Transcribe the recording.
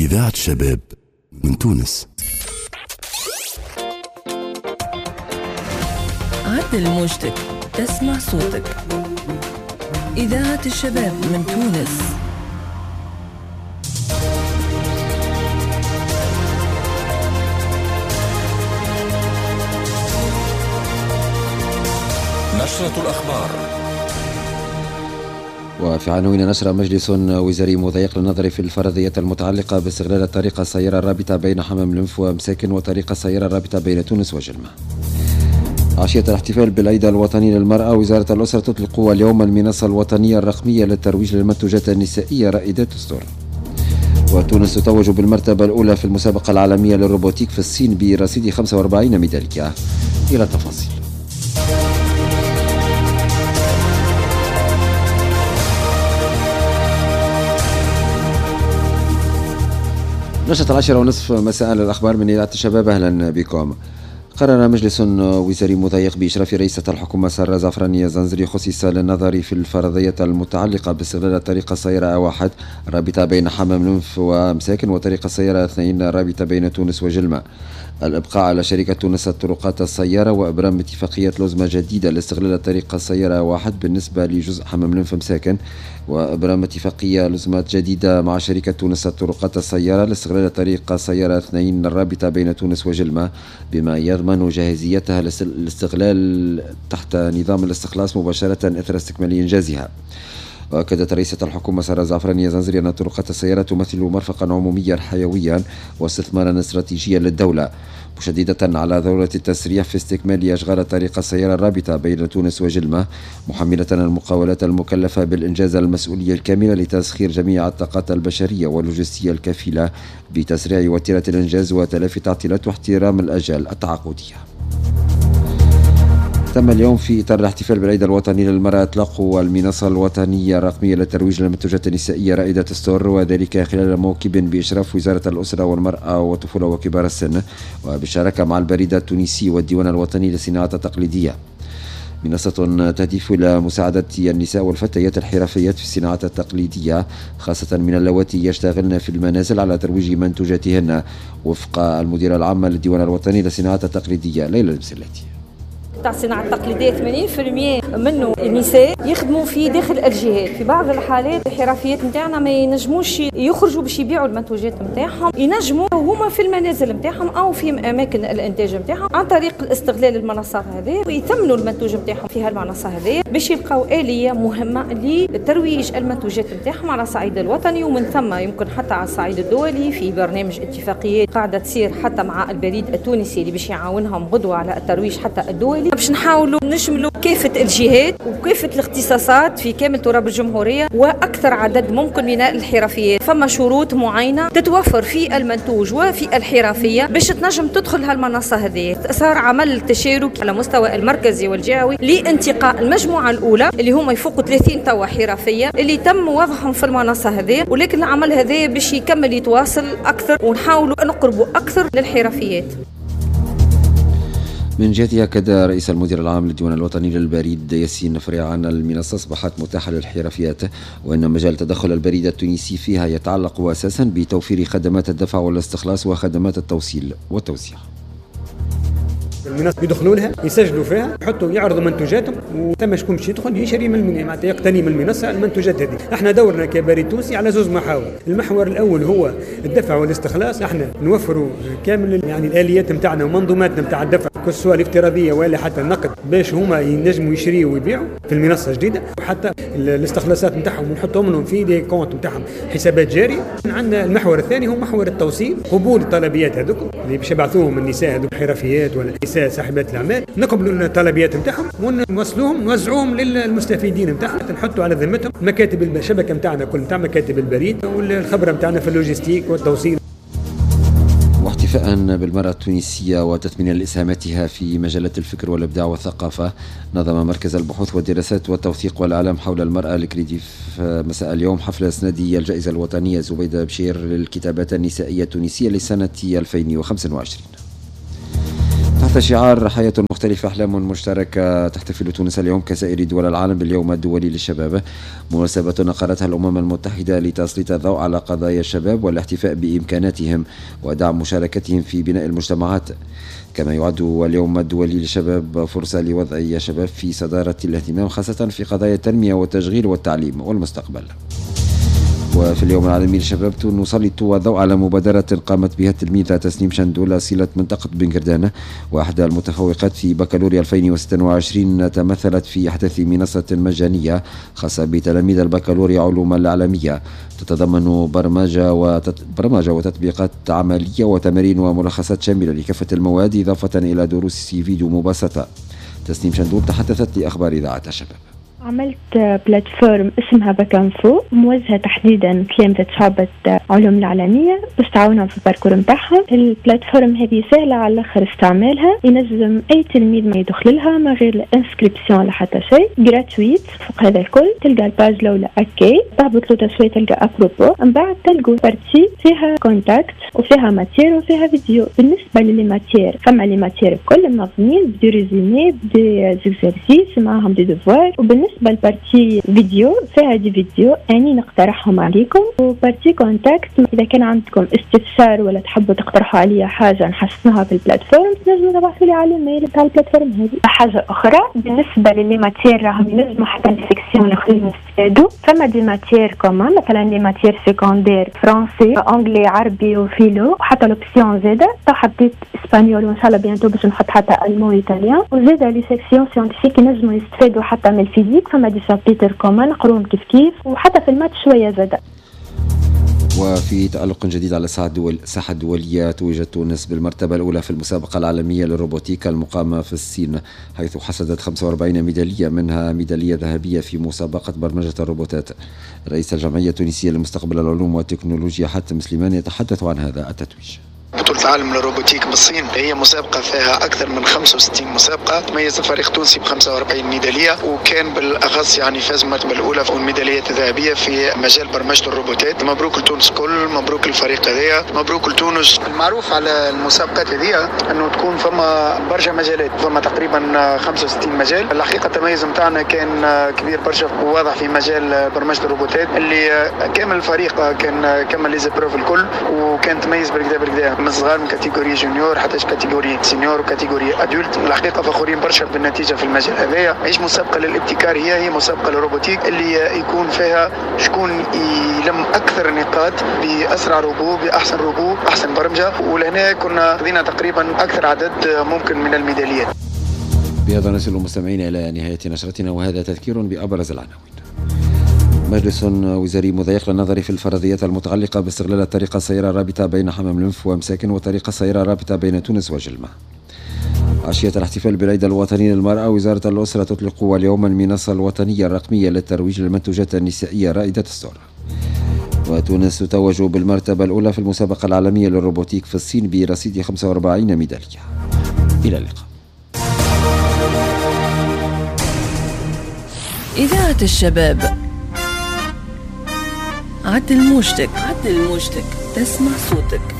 إذاعة شباب من تونس. عدل موجتك، اسمع صوتك. إذاعة الشباب من تونس. نشرة الأخبار. وفي عناوين نشر مجلس وزاري مضيق للنظر في الفرضيات المتعلقة باستغلال الطريقة السيارة الرابطة بين حمام لنف ومساكن وطريقة السيارة الرابطة بين تونس وجلمة. عشية الاحتفال بالعيد الوطني للمرأة، وزارة الأسرة تطلق اليوم المنصة الوطنية الرقمية للترويج للمنتوجات النسائية رائدة ستور. وتونس تتوج بالمرتبة الأولى في المسابقة العالمية للروبوتيك في الصين برصيد 45 ميدالية. إلى التفاصيل. نشرة 10:30 مساء للأخبار من إذاعة الشباب. أهلا بكم. قرر مجلس وزاري مضيق بإشراف رئيسة الحكومة سارة زعفراني زنزري خصيص للنظر في الفرضية المتعلقة باستغلال الطريقة السيارة 1 رابطة بين حمام لنف ومساكن وطريقة السيارة 2 رابطة بين تونس وجلمة. الإبقاء على شركة تونس الطرقات السيارة وإبرام اتفاقية لزمة جديدة لاستغلال الطريقة السيارة 1 بالنسبة لجزء حمام لنف مساكن، وإبرام اتفاقية لزمات جديدة مع شركة تونس الطرقات السيارة لاستغلال الطريقة السيارة 2 الرابطة بين تونس وجلمة بما يضمن جاهزيتها للاستغلال تحت نظام الاستخلاص مباشرة إثر استكمال إنجازها. وأكدت رئيسة الحكومة سارة زعفراني زنزري أن طرقات السيارة تمثل مرفقا عموميا حيويا واستثمارا استراتيجيا للدولة، مشددة على ضرورة التسريع في استكمال أشغال الطريقة السيارة الرابطة بين تونس وجلمة، محملة المقاولات المكلفة بالإنجاز المسؤولية الكاملة لتسخير جميع الطاقات البشرية واللوجستية الكفيلة بتسريع وتيرة الإنجاز وتلافي التعطيلات واحترام الأجال التعاقدية. تم اليوم في إطار الاحتفال بالعيد الوطني للمرأة إطلاق المنصة الوطنية الرقمية للترويج للمنتوجات النسائية رائدة ستور، وذلك خلال موكب بإشراف وزارة الأسرة والمرأة والطفولة وكبار السن وبالشراكة مع البريد التونسي والديوان الوطني للصناعة التقليدية. منصة تهدف إلى مساعدة النساء والفتيات الحرفيات في الصناعة التقليدية، خاصة من اللواتي يشتغلن في المنازل على ترويج منتوجاتهن، وفق المديرة العامة للديوان الوطني للصناعة التقليدية ليلى المسلاتي. تاع الصناعة التقليدية 80% منه النساء يخدموا في داخل الجهات. في بعض الحالات الحرفيات نتاعنا ما ينجموش يخرجوا باش يبيعوا المنتوجات نتاعهم، ينجموا هما في المنازل نتاعهم او في اماكن الانتاج نتاعهم عن طريق استغلال المنصات هذه، ويثمنوا المنتوج نتاعهم في هالمنصة هذه باش يلقاو آلية مهمة لترويج المنتوجات نتاعهم على الصعيد الوطني، ومن ثم يمكن حتى على الصعيد الدولي في برنامج اتفاقيات قاعدة تصير حتى مع البريد التونسي اللي باش يعاونهم غدوة على الترويج حتى الدولي، باش نحاولوا نشملوا كافة الجهات وكافة الاختصاصات في كامل تراب الجمهورية وأكثر عدد ممكن من الحرفيات. فما شروط معينة تتوفر في المنتوج وفي الحرفية باش تنجم تدخل هالمنصة هذه. صار عمل تشارك على مستوى المركزي والجهوي لانتقاء المجموعة الأولى اللي هم يفوقوا 30 توا حرفية اللي تم وضعهم في المنصة هذه، ولكن العمل هذا باش يكمل يتواصل أكثر ونحاولوا نقربوا أكثر للحرفيات. من جهتها أكد رئيس المدير العام للديوان الوطني للبريد ياسين فريع أن المنصة أصبحت متاحة للحرفيات، وأن مجال تدخل البريد التونسي فيها يتعلق أساسا بتوفير خدمات الدفع والاستخلاص وخدمات التوصيل والتوزيع. الناس يدخلوا لها يسجلوا فيها يحطوا يعرضوا منتوجاتهم، وثم شكون باش يدخل يشري من معناتها يقتني من المنصه المنتوجات هذه. احنا دورنا كبريد تونسي على زوج محاور. المحور الاول هو الدفع والاستخلاص، احنا نوفروا كامل يعني الاليات نتاعنا ومنظوماتنا نتاع الدفع سواء الافتراضيه ولا حتى النقد باش هما ينجموا يشريوا ويبيعوا في المنصه الجديده، وحتى الاستخلاصات نتاعهم نحطهم لهم في دي كونت نتاعهم حسابات جاريه. عندنا المحور الثاني هو محور التوصيل، قبول الطلبيات هذوك اللي باش يبعثوهم النساء هذوك حرفيات ولا صاحبات الاعمال، نقبلوا الطلبيات نتاعهم ونوصلوهم نوزعوهم للمستفيدين نتاعهم، نحطوا على ذمتهم مكاتب الشبكه نتاعنا كل نتاع مكاتب البريد والخبره نتاعنا في اللوجستيك والتوصيل. واحتفاء بالمرأة التونسية وتثمينا لإسهاماتها في مجالات الفكر والإبداع والثقافة، نظم مركز البحوث والدراسات والتوثيق والإعلام حول المرأة الكريديف مساء اليوم حفل إسنادي الجائزة الوطنية زبيدة بشير للكتابات النسائية التونسية لسنة 2025. تحت شعار حياة مختلفة أحلام مشتركة، تحتفل تونس اليوم كسائر دول العالم باليوم الدولي للشباب، مناسبة نقلتها الأمم المتحدة لتسليط الضوء على قضايا الشباب والاحتفاء بإمكاناتهم ودعم مشاركتهم في بناء المجتمعات. كما يعد اليوم الدولي للشباب فرصة لوضع الشباب في صدارة الاهتمام، خاصة في قضايا التنمية والتشغيل والتعليم والمستقبل. وفي اليوم العالمي للشباب نسلط الضوء على مبادرة قامت بها التلميذة تسنيم شندول صلة منطقة بنكردانة، وأحدى المتفوقات في بكالوريا 2026 تمثلت في إحداث منصة مجانية خاصة بتلاميذ البكالوريا علوم العالمية، تتضمن برمجة وتطبيقات عملية وتمارين وملخصات شاملة لكافة المواد، إضافة إلى دروس فيديو مبسطة. تسنيم شندول تحدثت لأخبار إذاعة الشباب. عملت بلاتفورم اسمها باكانفو، موجهة تحديدا لتلامذة شعبة علوم العالمية باش تعاونهم في الباركور متاعهم. البلاتفورم هذه سهلة على الاخر استعمالها، ينجم اي تلميذ ما يدخل لها من غير الانسكريبسيون ولا حتى شيء، جراتويت. فوق هذا الكل تلقى الباج الاولى اوكي، تهبط له شويه تلقى ابروبو، من بعد تلقوا بارتي فيها كونتاكت وفيها ماتير وفيها فيديو. بالنسبة للي ماتير فما لي ماتير كل منظمين بدي ريزومي بدي زيكزارسيس معاهم دي دوفوار، وبالنسبة بالبارتي فيديو فيها دي فيديو أني نقترحهم عليكم، وبارتي كونتاكت إذا كان عندكم استفسار ولا تحبوا تقترحوا عليا حاجة نحسنها في البلاتفورم تنجموا تبعثوا لي على الميل بتاع البلاتفورم هذه. حاجة أخرى بالنسبة للي ماتير راهم ينجموا حتى السيكسيون الآخرين يستفادوا، فما دي ماتير كومان مثلا لي ماتير سيكوندير فرنسي أنجلي عربي وفيلو، وحتى لوبسيون زادة تو حطيت إسبانيول وإن شاء الله بيانتو باش نحط حتى ألمو إيطاليان، وزادة لي سيكسيون سيونتيفيك ينجموا يستفادوا حتى من الفيزيك، فما دي شابيتر كومان نقروهم كيف كيف، وحتى في المات شوية زادة. وفي تألق جديد على الساحة الدولية توجت تونس بالمرتبة الأولى في المسابقة العالمية للروبوتيكا المقامة في الصين، حيث حصدت 45 ميدالية، منها ميدالية ذهبية في مسابقة برمجة الروبوتات. رئيس الجمعية التونسية لمستقبل العلوم والتكنولوجيا حاتم سليمان يتحدث عن هذا التتويج. بطولة العالم للروبوتيك بالصين هي مسابقة فيها أكثر من 65 مسابقة، تميز الفريق التونسي ب 45 ميدالية، وكان بالأخص يعني فاز المرتبة الأولى والميدالية الذهبية في مجال برمجة الروبوتات. مبروك لتونس كل، مبروك للفريق هذايا، مبروك لتونس. المعروف على المسابقات هذه أنه تكون فما برشا مجالات، فما تقريبا 65 مجال. الحقيقة التميز متاعنا كان كبير برشا وواضح في مجال برمجة الروبوتات، اللي كامل الفريق كان كمل لي زبروف الكل، وكان تميز بالكدا من صغار من كاتيجوري جونيور حتى كاتيجوري سينيور وكاتيجوري ادولت. الحقيقه فخورين برشا بالنتيجه في المجال هذايا. ماهيش مسابقه للابتكار، هي مسابقه للروبوتيك اللي يكون فيها شكون يلم اكثر نقاط باسرع روبو باحسن روبو احسن برمجه، ولهنا كنا خذينا تقريبا اكثر عدد ممكن من الميداليات. بهذا نصل مستمعينا الى نهايه نشرتنا، وهذا تذكير بابرز العناوين. مجلس وزاري مضيق للنظر في الفرضيات المتعلقة باستغلال الطريقة السيارة الرابطة بين حمام المنف ومساكن وطريقة السيارة الرابطة بين تونس وجلمة. عشية الاحتفال بالعيد الوطني للمرأة، وزارة الأسرة تطلق اليوم المنصة الوطنية الرقمية للترويج للمنتوجات النسائية رائدة الصورة. وتونس تتوج بالمرتبة الأولى في المسابقة العالمية للروبوتيك في الصين برصيد 45 ميدالية. إلى اللقاء. إذاعة الشباب، عدل موجتك تسمع صوتك.